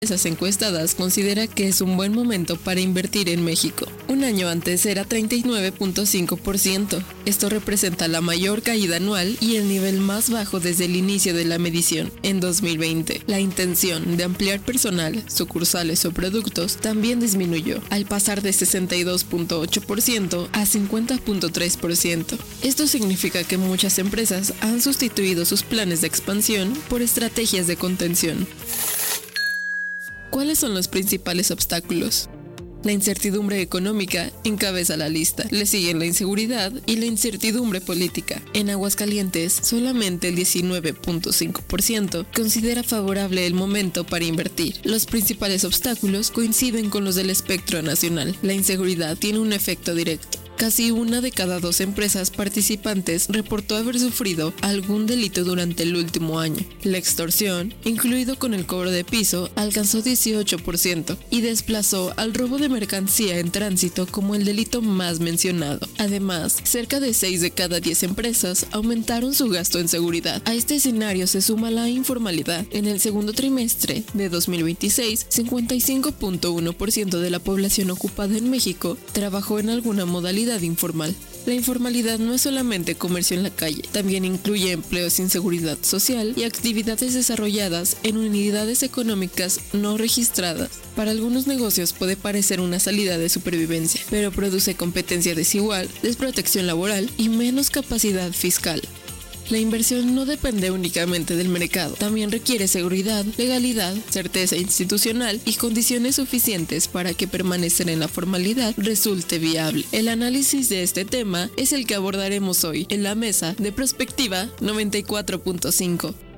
empresas encuestadas considera que es un buen momento para invertir en México. Un año antes era 39.5%. Esto representa la mayor caída anual y el nivel más bajo desde el inicio de la medición. En 2020, la intención de ampliar personal, sucursales o productos también disminuyó, al pasar de 62.8% a 50.3%. Esto significa que muchas empresas han sustituido sus planes de expansión por estrategias de contención. ¿Cuáles son los principales obstáculos? La incertidumbre económica encabeza la lista. Le siguen la inseguridad y la incertidumbre política. En Aguascalientes, solamente el 19.5% considera favorable el momento para invertir. Los principales obstáculos coinciden con los del espectro nacional. La inseguridad tiene un efecto directo. Casi 1 de cada 2 empresas participantes reportó haber sufrido algún delito durante el último año. La extorsión, incluido con el cobro de piso, alcanzó 18% y desplazó al robo de mercancía en tránsito como el delito más mencionado. Además, cerca de 6 de cada 10 empresas aumentaron su gasto en seguridad. A este escenario se suma la informalidad. En el segundo trimestre de 2026, 55.1% de la población ocupada en México trabajó en alguna modalidad informal. La informalidad no es solamente comercio en la calle, también incluye empleos sin seguridad social y actividades desarrolladas en unidades económicas no registradas. Para algunos negocios puede parecer una salida de supervivencia, pero produce competencia desigual, desprotección laboral y menos capacidad fiscal. La inversión no depende únicamente del mercado, también requiere seguridad, legalidad, certeza institucional y condiciones suficientes para que permanecer en la formalidad resulte viable. El análisis de este tema es el que abordaremos hoy en la mesa de Prospectiva 94.5.